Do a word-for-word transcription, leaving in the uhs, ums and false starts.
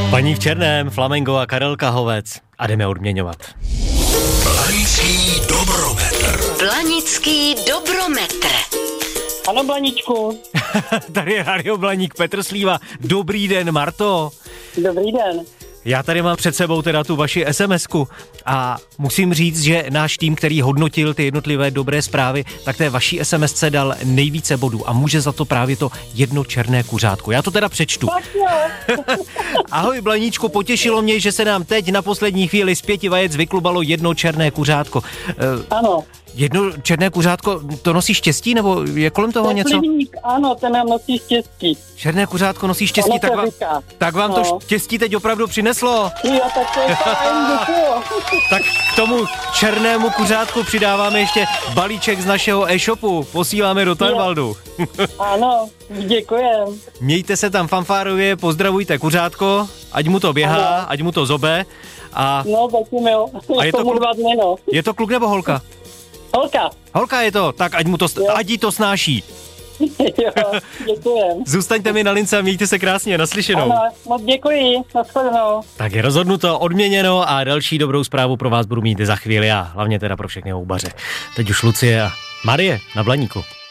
Paní v černém, Flamengo a Karel Kahovec. A jdeme odměňovat. Blanický dobrometr. Blanický dobrometr. Ano, Blaničku. Tady je Radio Blaník, Petr Slíva. Dobrý den, Marto. Dobrý den. Já tady mám před sebou teda tu vaši SMSku a musím říct, že náš tým, který hodnotil ty jednotlivé dobré zprávy, tak té vaší SMSce dal nejvíce bodů a může za to právě to jedno černé kuřátko. Já to teda přečtu. Tak jo. Ahoj Blaníčku, potěšilo mě, že se nám teď na poslední chvíli z pěti vajec vyklubalo jedno černé kuřátko. Ano. Jedno černé kuřátko, to nosí štěstí, nebo je kolem toho něco? Plivník, ano, ten nám nosí štěstí. Černé kuřátko nosí štěstí, tak vám, tak vám no. to štěstí teď opravdu přineslo. Jo, tak to je fajn, děkuju. Tak k tomu černému kuřátku přidáváme ještě balíček z našeho e-shopu. Posíláme do Tanvaldu. Ano, děkujem. Mějte se tam fanfárově, pozdravujte kuřátko, ať mu to běhá, ano. ať mu to zobe. A, no, zatím jo. A je to, kluk, no. je to kluk nebo holka? Holka. Holka je to, tak ať mu to, ať jí to snáší. Jo, děkujem. Zůstaňte mi na lince a mějte se krásně, naslyšenou. Ano, moc děkuji, nashledanou. Tak je rozhodnuto, odměněno a další dobrou zprávu pro vás budu mít za chvíli a hlavně teda pro všechny houbaře. Teď už Lucie a Marie na Blaníku.